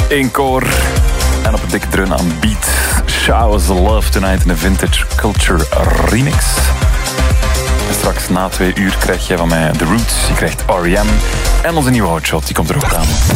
in koor. En op een dikke dreun aan beat. Showers the Love Tonight in de Vintage Culture Remix. En straks na 2 uur krijg je van mij The Roots. Je krijgt R.E.M. En onze nieuwe hotshot, die komt er ook aan.